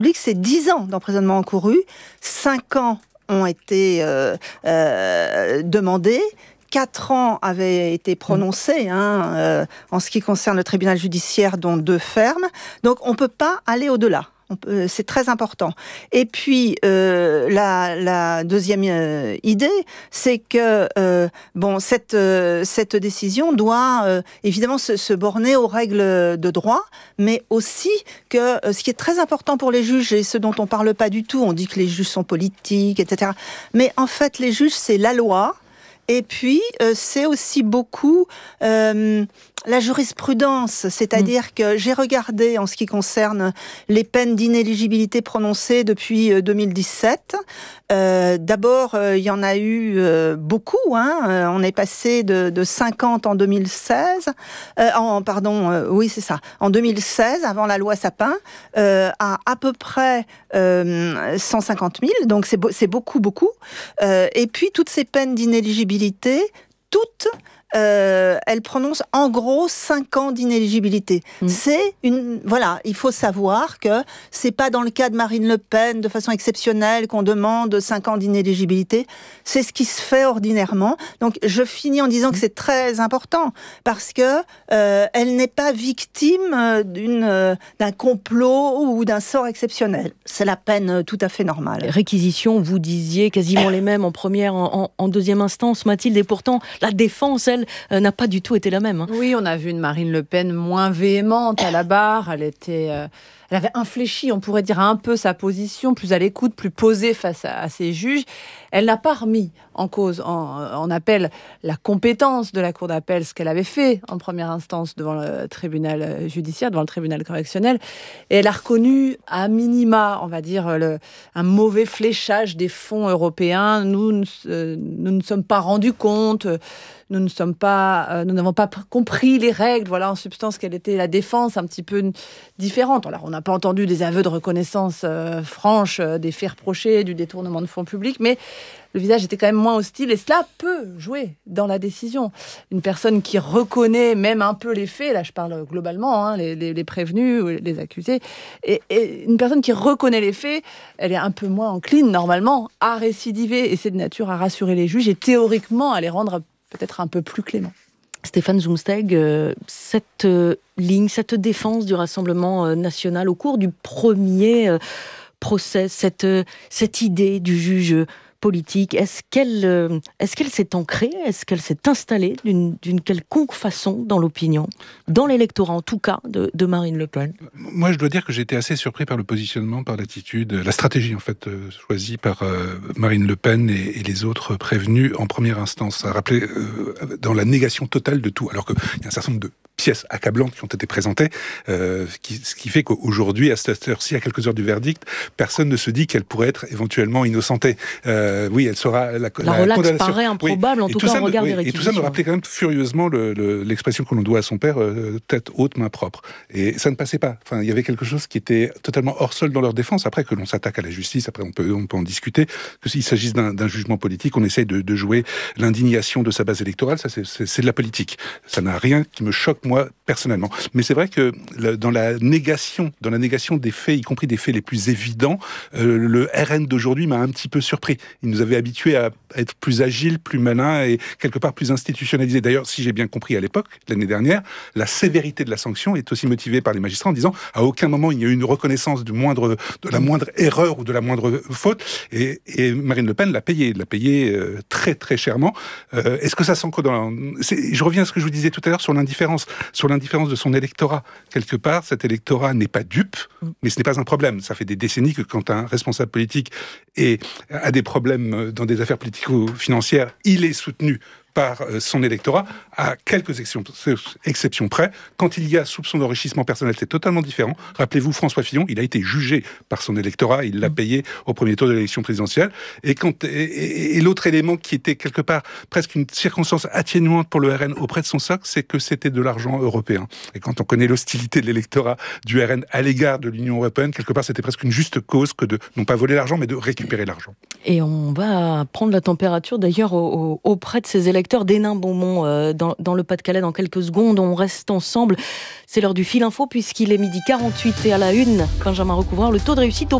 c'est 10 ans d'emprisonnement encouru, 5 ans ont été demandés, 4 ans avaient été prononcés en ce qui concerne le tribunal judiciaire, dont 2 fermes. Donc on ne peut pas aller au-delà. C'est très important. Et puis, la deuxième idée, c'est que cette décision doit évidemment se borner aux règles de droit, mais aussi que ce qui est très important pour les juges, et ce dont on ne parle pas du tout, on dit que les juges sont politiques, etc. Mais en fait, les juges, c'est la loi. Et puis, c'est aussi beaucoup la jurisprudence, c'est-à-dire que j'ai regardé en ce qui concerne les peines d'inéligibilité prononcées depuis 2017. D'abord, il y en a eu beaucoup. On est passé de 50 en 2016, en 2016, avant la loi Sapin, à peu près 150 000. Donc c'est beaucoup. Et puis toutes ces peines d'inéligibilité, elle prononce en gros 5 ans d'inéligibilité. Il faut savoir que c'est pas dans le cas de Marine Le Pen de façon exceptionnelle qu'on demande 5 ans d'inéligibilité. C'est ce qui se fait ordinairement. Donc je finis en disant que c'est très important parce que elle n'est pas victime d'un complot ou d'un sort exceptionnel. C'est la peine tout à fait normale. Réquisitions, vous disiez quasiment les mêmes en première, en deuxième instance, Mathilde, et pourtant la défense, elle, n'a pas du tout été la même. Oui, on a vu une Marine Le Pen moins véhémente à la barre. Elle avait infléchi, on pourrait dire, un peu sa position, plus à l'écoute, plus posée face à ses juges. Elle n'a pas remis en cause, en appel, la compétence de la Cour d'appel, ce qu'elle avait fait en première instance devant le tribunal judiciaire, devant le tribunal correctionnel. Et elle a reconnu, à minima, on va dire, un mauvais fléchage des fonds européens. Nous ne sommes pas rendus compte, nous n'avons pas compris les règles. Voilà, en substance, quelle était la défense un petit peu différente. Alors, on n'a pas entendu des aveux de reconnaissance franche des faits reprochés, du détournement de fonds publics, mais le visage était quand même moins hostile et cela peut jouer dans la décision. Une personne qui reconnaît même un peu les faits, là je parle globalement, les prévenus, les accusés, et une personne qui reconnaît les faits, elle est un peu moins encline normalement à récidiver et c'est de nature à rassurer les juges et théoriquement à les rendre peut-être un peu plus cléments. Stéphane Zumsteg, cette ligne, cette défense du Rassemblement national au cours du premier procès, cette idée du juge politique, est-ce qu'elle s'est ancrée, est-ce qu'elle s'est installée d'une quelconque façon dans l'opinion, dans l'électorat en tout cas, de Marine Le Pen? Moi, je dois dire que j'ai été assez surpris par le positionnement, par l'attitude, la stratégie en fait choisie par Marine Le Pen et les autres prévenus en première instance. Ça a rappelé dans la négation totale de tout, alors qu'il y a un certain nombre de pièces accablantes qui ont été présentées, ce qui fait qu'aujourd'hui, à cette heure-ci, à quelques heures du verdict, personne ne se dit qu'elle pourrait être éventuellement innocentée. Oui, elle sera la relaxe paraît improbable, en tout cas, en regard des réquisitions. Et tout ça me rappelait quand même furieusement l'expression que l'on doit à son père, tête haute, main propre. Et ça ne passait pas. Enfin, il y avait quelque chose qui était totalement hors sol dans leur défense. Après, que l'on s'attaque à la justice, après on peut en discuter, que s'il s'agisse d'un jugement politique, on essaye de jouer l'indignation de sa base électorale, ça c'est de la politique. Ça n'a rien qui me choque, moi, personnellement. Mais c'est vrai que dans la négation des faits, y compris des faits les plus évidents, le RN d'aujourd'hui m'a un petit peu surpris. Il nous avait habitués à être plus agiles, plus malins et quelque part plus institutionnalisés. D'ailleurs, si j'ai bien compris à l'époque, l'année dernière, la sévérité de la sanction est aussi motivée par les magistrats en disant à aucun moment il y a eu une reconnaissance de la moindre erreur ou de la moindre faute. Et Marine Le Pen l'a payé très très chèrement. Est-ce que ça s'ancre je reviens à ce que je vous disais tout à l'heure sur l'indifférence de son électorat. Quelque part, cet électorat n'est pas dupe, mais ce n'est pas un problème. Ça fait des décennies que quand un responsable politique a des problèmes dans des affaires politico-financières, il est soutenu par son électorat, à quelques exceptions près. Quand il y a soupçon d'enrichissement personnel, c'est totalement différent. Rappelez-vous, François Fillon, il a été jugé par son électorat, il l'a payé au premier tour de l'élection présidentielle. Et l'autre élément qui était quelque part presque une circonstance atténuante pour le RN auprès de son socle, c'est que c'était de l'argent européen. Et quand on connaît l'hostilité de l'électorat du RN à l'égard de l'Union européenne, quelque part, c'était presque une juste cause que de non pas voler l'argent, mais de récupérer l'argent. Et on va prendre la température d'ailleurs auprès de ces électeurs électeurs d'Hénin-Beaumont dans le Pas-de-Calais dans quelques secondes. On reste ensemble. C'est l'heure du fil info puisqu'il est 12h48 et à la une, Benjamin Recouvreur, le taux de réussite au